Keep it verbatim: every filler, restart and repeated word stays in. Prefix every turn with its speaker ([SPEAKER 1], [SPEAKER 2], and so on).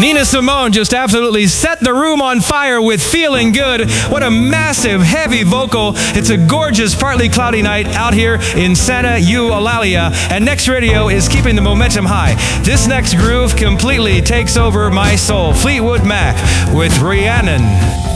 [SPEAKER 1] Nina Simone just absolutely set the room on fire with Feeling Good. What a massive, heavy vocal. It's a gorgeous, partly cloudy night out here in Santa Eulalia, and Next Radio is keeping the momentum high. This next groove completely takes over my soul. Fleetwood Mac with Rhiannon.